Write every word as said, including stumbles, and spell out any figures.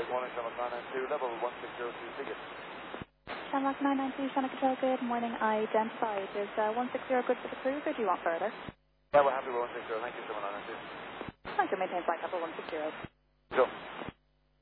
morning, Shamrock nine nine two, level one six zero two, ticket. Shamrock nine nine two, Shannon Control, good morning. Identified. Is uh, one six zero good for the cruise, or do you want further? Yeah, we're happy with one six zero. Thank you, Shamrock nine nine two. Thank you. Maintain flight level one six zero. Go.